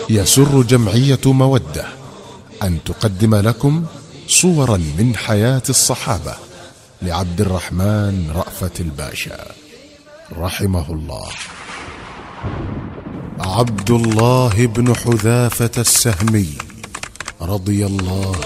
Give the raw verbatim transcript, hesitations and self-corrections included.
يسر جمعية مودة أن تقدم لكم صورا من حياة الصحابة لعبد الرحمن رأفت الباشا رحمه الله. عبد الله بن حذافة السهمي رضي الله